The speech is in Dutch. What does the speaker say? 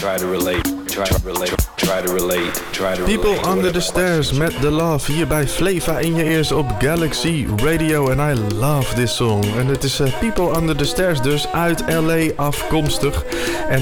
Try to relate, try to relate, try to relate, try to relate. People Under the Stairs met The Love hier bij Flava in je ears op Galaxy Radio. And I love this song. En het is People Under the Stairs dus uit LA afkomstig. En